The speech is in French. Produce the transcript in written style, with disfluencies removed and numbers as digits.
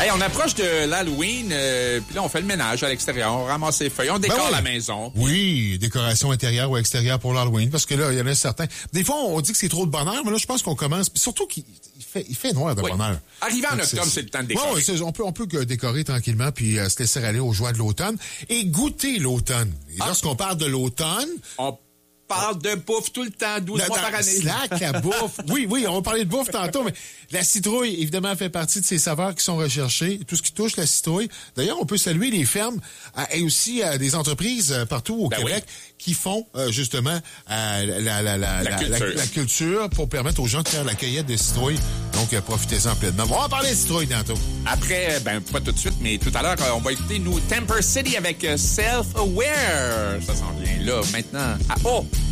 Hey, on approche de l'Halloween, puis là, on fait le ménage à l'extérieur, on ramasse les feuilles, on décore la maison. Oui, décoration intérieure ou extérieure pour l'Halloween, parce que là, il y en a certains. Des fois, on dit que c'est trop de bonheur, mais là, je pense qu'on commence. Surtout qu'il fait noir de bonheur. Arrivé en octobre, c'est le temps de décorer. Oui, on peut décorer tranquillement puis se laisser aller aux joies de l'automne et goûter l'automne. Et lorsqu'on parle de l'automne... On parle de bouffe tout le temps, 12 mois par année. Slack, la bouffe. Oui, on va parler de bouffe tantôt, mais la citrouille, évidemment, fait partie de ces saveurs qui sont recherchées. Tout ce qui touche la citrouille. D'ailleurs, on peut saluer les fermes et aussi des entreprises partout au Québec qui font justement la culture pour permettre aux gens de faire la cueillette de citrouilles. Donc, profitez-en pleinement. On va parler de citrouille tantôt. Après, pas tout de suite, mais tout à l'heure, on va écouter nous Temper City avec Self-Aware. Ça s'en vient là, maintenant.